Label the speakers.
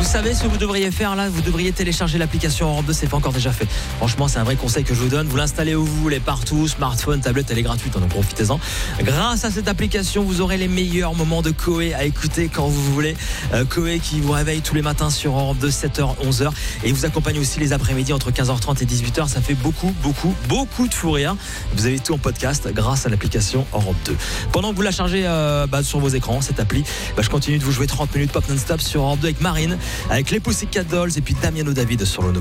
Speaker 1: Vous savez ce que vous devriez faire là? Vous devriez télécharger l'application Europe 2, c'est pas encore déjà fait. Franchement, c'est un vrai conseil que je vous donne. Vous l'installez où vous voulez, partout, smartphone, tablette, elle est gratuite, donc profitez-en. Grâce à cette application, vous aurez les meilleurs moments de Coé à écouter quand vous voulez. Coé qui vous réveille tous les matins sur Europe 2, 7h, 11h. Et vous accompagne aussi les après-midi entre 15h30 et 18h. Ça fait beaucoup de fou rire. Vous avez tout en podcast grâce à l'application Europe 2. Pendant que vous la chargez sur vos écrans, cette appli, je continue de vous jouer 30 minutes pop non-stop sur Europe 2 avec Marine, avec les Pussycat Dolls et puis Damiano David sur le nouveau.